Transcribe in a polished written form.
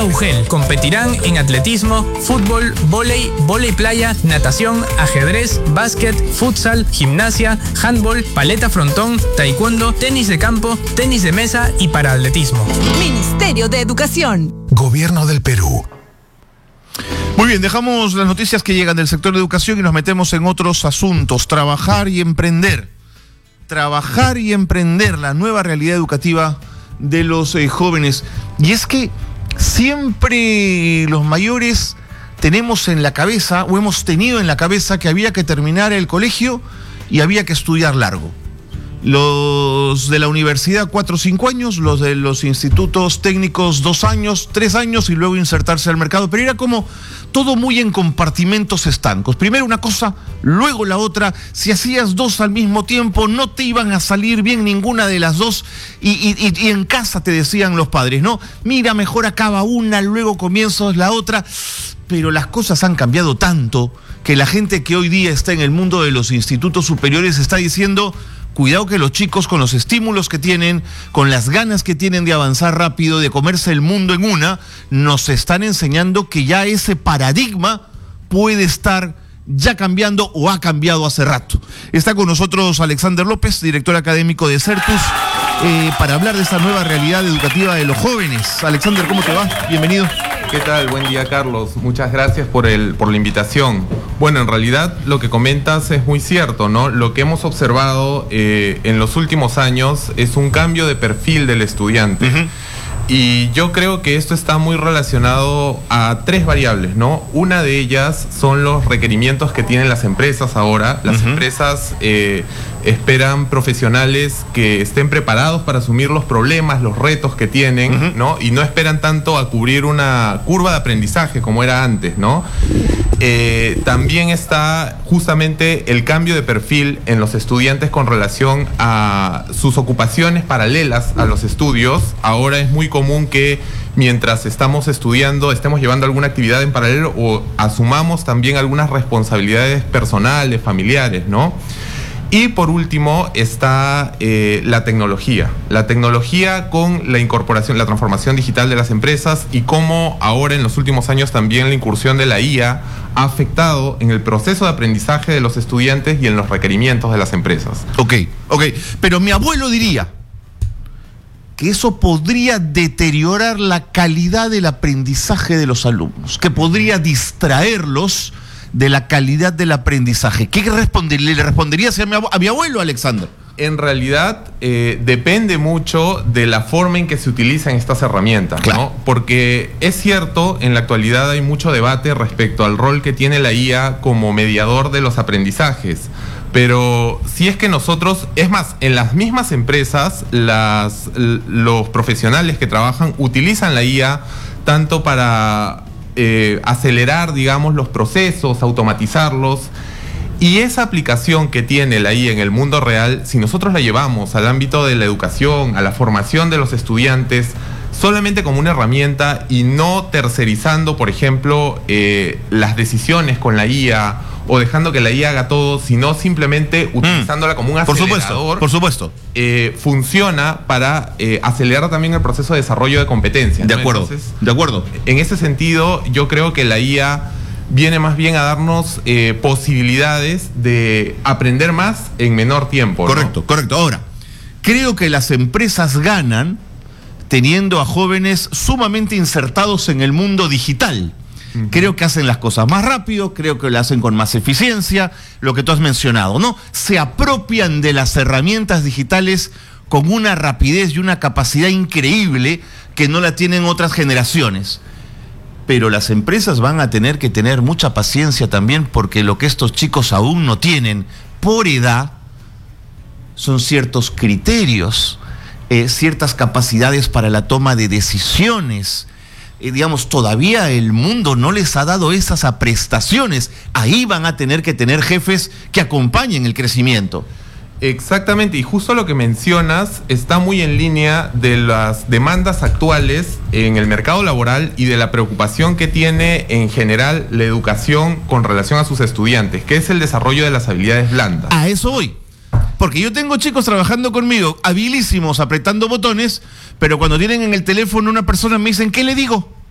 Copa UGEL. Competirán en atletismo, fútbol, vóley playa, natación, ajedrez, básquet, futsal, gimnasia, handball, paleta frontón, taekwondo, tenis de campo, tenis de mesa y paraatletismo. Ministerio de Educación. Gobierno del Perú. Muy bien, dejamos las noticias que llegan del sector de educación y nos metemos en otros asuntos. Trabajar y emprender, la nueva realidad educativa de los jóvenes. Y es que siempre los mayores tenemos en la cabeza, o hemos tenido en la cabeza, que había que terminar el colegio y había que estudiar largo. Los de la universidad 4 o 5 años, los de los institutos técnicos 2 años, 3 años y luego insertarse al mercado. Pero era como todo muy en compartimentos estancos. Primero una cosa, luego la otra. Si hacías 2 al mismo tiempo, no te iban a salir bien ninguna de las 2. Y en casa te decían los padres, ¿no? Mira, mejor acaba una, luego comienzas la otra. Pero las cosas han cambiado tanto que la gente que hoy día está en el mundo de los institutos superiores está diciendo: cuidado que los chicos, con los estímulos que tienen, con las ganas que tienen de avanzar rápido, de comerse el mundo en una, nos están enseñando que ya ese paradigma puede estar ya cambiando o ha cambiado hace rato. Está con nosotros Alexander López, director académico de Certus, para hablar de esta nueva realidad educativa de los jóvenes. Alexander, ¿cómo te va? Bienvenido. ¿Qué tal? Buen día, Carlos. Muchas gracias por la invitación. Bueno, en realidad lo que comentas es muy cierto, ¿no? Lo que hemos observado en los últimos años es un cambio de perfil del estudiante. Uh-huh. Y yo creo que esto está muy relacionado a 3 variables, ¿no? Una de ellas son los requerimientos que tienen las empresas ahora. Las empresas esperan profesionales que estén preparados para asumir los problemas, los retos que tienen, ¿no? Y no esperan tanto a cubrir una curva de aprendizaje como era antes, ¿no? También está justamente el cambio de perfil en los estudiantes con relación a sus ocupaciones paralelas a los estudios. Ahora es muy común que mientras estamos estudiando estemos llevando alguna actividad en paralelo o asumamos también algunas responsabilidades personales, familiares, ¿no? Y por último está la tecnología. La tecnología con la incorporación, la transformación digital de las empresas y cómo ahora en los últimos años también la incursión de la IA ha afectado en el proceso de aprendizaje de los estudiantes y en los requerimientos de las empresas. Ok. Pero mi abuelo diría que eso podría deteriorar la calidad del aprendizaje de los alumnos, que podría distraerlos de la calidad del aprendizaje. ¿Qué le responderías a mi abuelo, Alexander? En realidad depende mucho de la forma en que se utilizan estas herramientas, claro, ¿no? Porque es cierto, en la actualidad hay mucho debate respecto al rol que tiene la IA como mediador de los aprendizajes. Pero si es que nosotros, es más, en las mismas empresas, los profesionales que trabajan utilizan la IA tanto para acelerar, digamos, los procesos, automatizarlos. Y esa aplicación que tiene la IA en el mundo real, si nosotros la llevamos al ámbito de la educación, a la formación de los estudiantes, solamente como una herramienta y no tercerizando, por ejemplo, las decisiones con la IA o dejando que la IA haga todo, sino simplemente utilizándola como un acelerador. Por supuesto. Funciona para acelerar también el proceso de desarrollo de competencias, De ¿no? acuerdo, Entonces, de acuerdo. En ese sentido, yo creo que la IA viene más bien a darnos posibilidades de aprender más en menor tiempo, ¿no? Correcto. Ahora, creo que las empresas ganan teniendo a jóvenes sumamente insertados en el mundo digital. Creo que hacen las cosas más rápido, creo que lo hacen con más eficiencia, lo que tú has mencionado, ¿no? Se apropian de las herramientas digitales con una rapidez y una capacidad increíble que no la tienen otras generaciones. Pero las empresas van a tener que tener mucha paciencia también, porque lo que estos chicos aún no tienen por edad son ciertos criterios, ciertas capacidades para la toma de decisiones. Digamos, todavía el mundo no les ha dado esas prestaciones. Ahí van a tener que tener jefes que acompañen el crecimiento. Exactamente, y justo lo que mencionas está muy en línea de las demandas actuales en el mercado laboral y de la preocupación que tiene en general la educación con relación a sus estudiantes, que es el desarrollo de las habilidades blandas. A eso voy. Porque yo tengo chicos trabajando conmigo, habilísimos, apretando botones, pero cuando tienen en el teléfono una persona me dicen, ¿qué le digo?